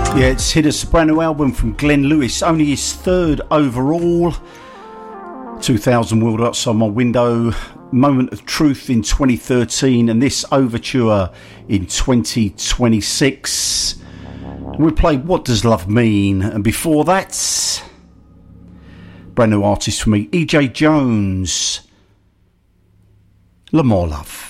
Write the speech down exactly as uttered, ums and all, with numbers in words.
Yeah, it's hit us, a brand new album from Glenn Lewis, only his third overall. two thousand World Outside My Window, Moment of Truth in twenty thirteen, and this Overture in twenty twenty-six. We played What Does Love Mean, and before that, brand new artist for me, E J Jones, L'Amour Love.